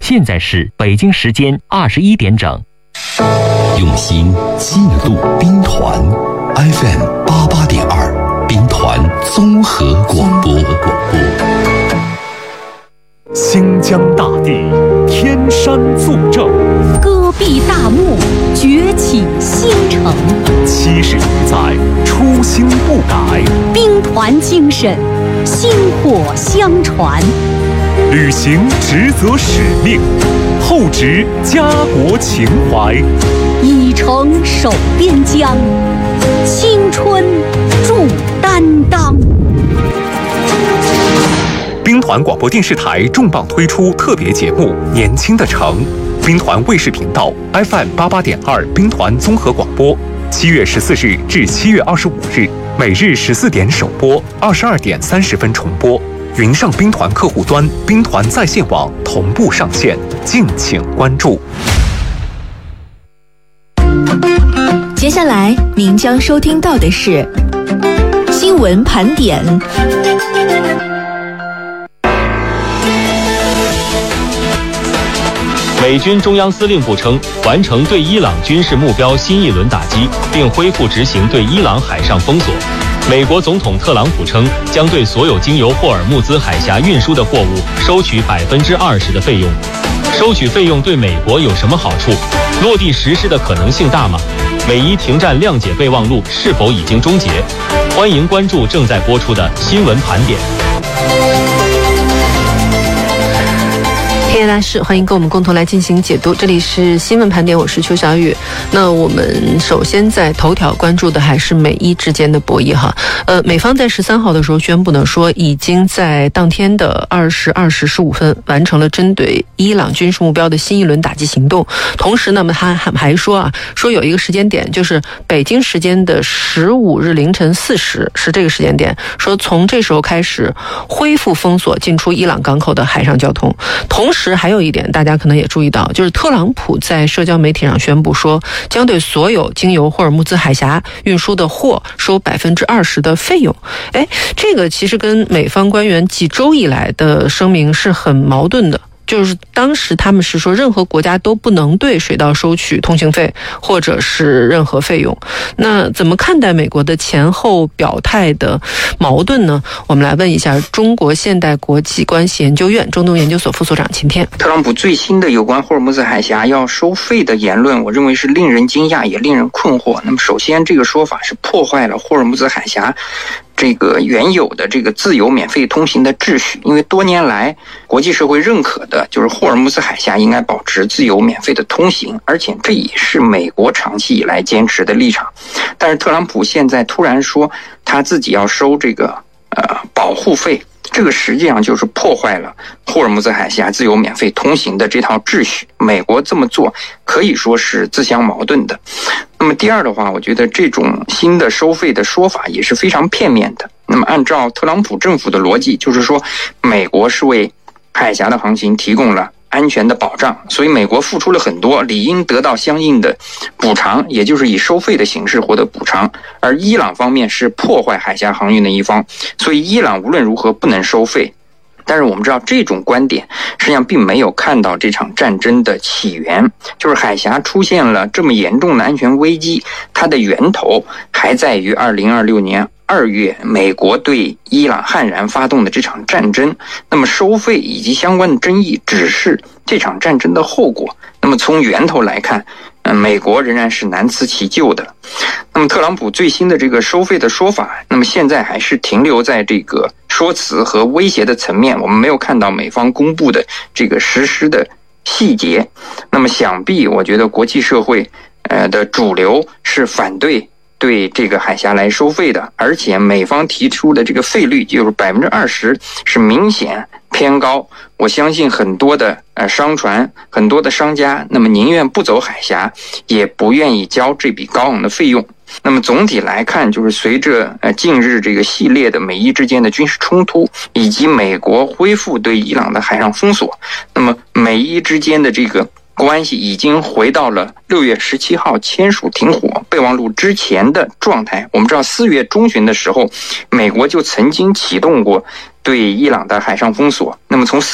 现在是北京时间21点整。 用心记录兵团 FM88.2兵团综合广播。 新疆大地天山作证， 戈壁大漠崛起新城 70余载初心不改， 兵团精神薪火相传， 履行职责使命，厚植家国情怀， 以诚守边疆，青春铸担当。 兵团广播电视台重磅推出特别节目《年轻的城》，兵团卫视频道 FM88.2兵团综合广播，7月14日至7月25日，每日14点首播，22点30分重播。云上兵团客户端、兵团在线网同步上线，敬请关注。 接下来您将收听到的是新闻盘点。 美军中央司令部称，完成对伊朗军事目标新一轮打击，并恢复执行对伊朗海上封锁。美国总统特朗普称，将对所有经由霍尔木兹海峡运输的货物收取20%的费用。收取费用对美国有什么好处？落地实施的可能性大吗？美伊停战谅解备忘录是否已经终结？欢迎关注正在播出的新闻盘点。 天大事，欢迎跟我们共同来进行解读。这里是新闻盘点，我是邱小雨。那我们首先在头条关注的还是美伊之间的博弈哈。美方在13号的时候宣布呢，说已经在当天的22时15分完成了针对伊朗军事目标的新一轮打击行动。同时呢，他还说有一个时间点，就是北京时间的15日凌晨4时是这个时间点，说从这时候开始恢复封锁进出伊朗港口的海上交通。同时还有一点大家可能也注意到，就是特朗普在社交媒体上宣布说，将对所有经由霍尔木兹海峡运输的货收20%的费用。这个其实跟美方官员几周以来的声明是很矛盾的。就是当时他们是说，任何国家都不能对水道收取通行费或者是任何费用。那怎么看待美国的前后表态的矛盾呢？我们来问一下中国现代国际关系研究院中东研究所副所长秦天。 特朗普最新的有关霍尔木兹海峡要收费的言论，我认为是令人惊讶也令人困惑。那么首先，这个说法是破坏了霍尔木兹海峡这个原有的这个自由免费通行的秩序，因为多年来国际社会认可的就是霍尔木兹海峡应该保持自由免费的通行，而且这也是美国长期以来坚持的立场。但是特朗普现在突然说他自己要收这个保护费，这个实际上就是破坏了霍尔木兹海峡自由免费通行的这套秩序。美国这么做可以说是自相矛盾的。那么第二的话，我觉得这种新的收费的说法也是非常片面的。那么按照特朗普政府的逻辑，就是说美国是为海峡的航行提供了安全的保障，所以美国付出了很多，理应得到相应的补偿，也就是以收费的形式获得补偿。而伊朗方面是破坏海峡航运的一方，所以伊朗无论如何不能收费。但是我们知道这种观点实际上并没有看到这场战争的起源，就是海峡出现了这么严重的安全危机，它的源头还在于2026年2月美国对伊朗悍然发动的这场战争。那么收费以及相关的争议只是这场战争的后果。那么从源头来看，美国仍然是难辞其咎的。那么特朗普最新的这个收费的说法，那么现在还是停留在这个说辞和威胁的层面，我们没有看到美方公布的这个实施的细节。那么想必我觉得国际社会的主流是反对对这个海峡来收费的，而且美方提出的这个费率就是20%，是明显偏高。我相信很多的商船、很多的商家，那么宁愿不走海峡，也不愿意交这笔高昂的费用。那么总体来看，就是随着近日这个系列的美伊之间的军事冲突，以及美国恢复对伊朗的海上封锁，那么美伊之间的这个关系已经回到了6月17号签署停火备忘录之前的状态。我们知道4月中旬的时候，美国就曾经启动过对伊朗的海上封锁。那么从